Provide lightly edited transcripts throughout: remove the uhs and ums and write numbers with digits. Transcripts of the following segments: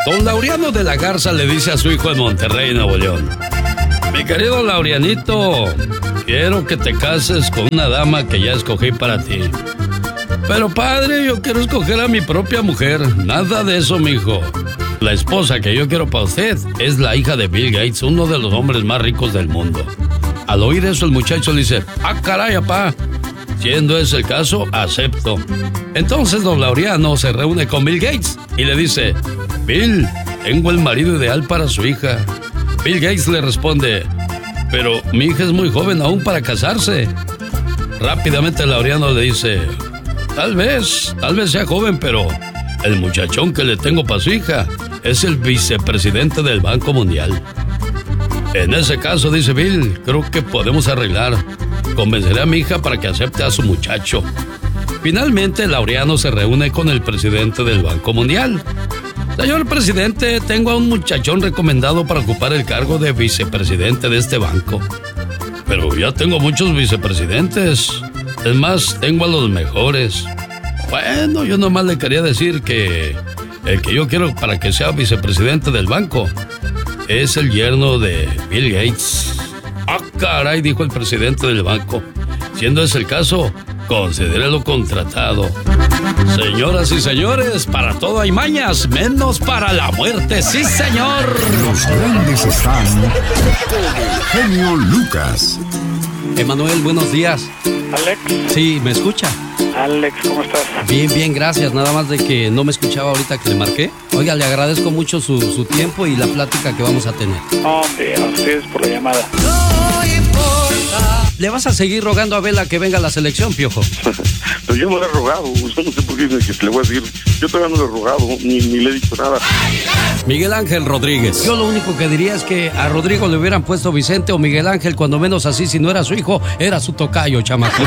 Don Laureano de la Garza le dice a su hijo en Monterrey, Nuevo León: mi querido Laureanito, quiero que te cases con una dama que ya escogí para ti. Pero padre, yo quiero escoger a mi propia mujer. Nada de eso, mijo. La esposa que yo quiero para usted es la hija de Bill Gates, uno de los hombres más ricos del mundo. Al oír eso, el muchacho le dice: ah, caray, papá. Siendo ese el caso, acepto. Entonces don Laureano se reúne con Bill Gates y le dice: Bill, tengo el marido ideal para su hija. Bill Gates le responde: pero mi hija es muy joven aún para casarse. Rápidamente Laureano le dice: tal vez sea joven, pero el muchachón que le tengo para su hija es el vicepresidente del Banco Mundial. En ese caso, dice Bill, creo que podemos arreglar. Convenceré a mi hija para que acepte a su muchacho. Finalmente, Laureano se reúne con el presidente del Banco Mundial. Señor presidente, tengo a un muchachón recomendado para ocupar el cargo de vicepresidente de este banco. Pero ya tengo muchos vicepresidentes. Es más, tengo a los mejores. Bueno, yo nomás le quería decir que el que yo quiero para que sea vicepresidente del banco es el yerno de Bill Gates. Ah, caray, dijo el presidente del banco. Siendo ese el caso, considérelo contratado. Señoras y señores, para todo hay mañas, menos para la muerte, sí señor. Los grandes están con el genio Lucas. Emanuel, buenos días. Alex. Sí, ¿me escucha? Alex, ¿cómo estás? Bien, gracias. Nada más de que no me escuchaba ahorita que le marqué. Oiga, le agradezco mucho su tiempo y la plática que vamos a tener. Hombre, a ustedes por la llamada. No importa. ¿Le vas a seguir rogando a Vela que venga a la selección, Piojo? Pero yo no le he rogado, yo no sé por qué que le voy a decir. Yo todavía no le he rogado, ni le he dicho nada. Miguel Ángel Rodríguez. Yo lo único que diría es que a Rodrigo le hubieran puesto Vicente o Miguel Ángel, cuando menos así, si no era su hijo, era su tocayo, chamaco.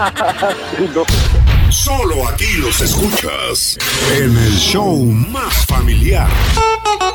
No. Solo aquí los escuchas en el show más familiar.